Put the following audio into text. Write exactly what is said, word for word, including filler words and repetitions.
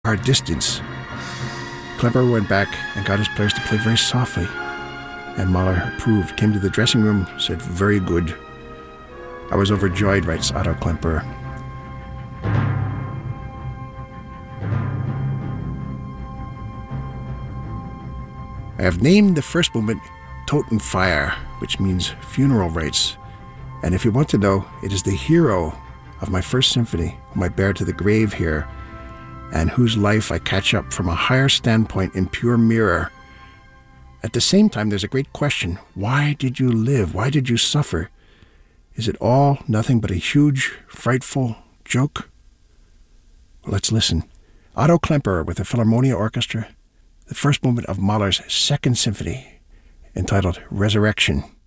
hard distance. Klemperer went back and got his players to play very softly. And Mahler approved, came to the dressing room, said, "Very good." I was overjoyed, writes Otto Klemperer. I have named the first movement Totenfeier, which means funeral rites. And if you want to know, it is the hero of my first symphony, whom I bear to the grave here, and whose life I catch up from a higher standpoint in pure mirror. At the same time, there's a great question. Why did you live? Why did you suffer? Is it all nothing but a huge, frightful joke? Well, let's listen. Otto Klemperer with the Philharmonia Orchestra, the first movement of Mahler's Second Symphony, entitled Resurrection.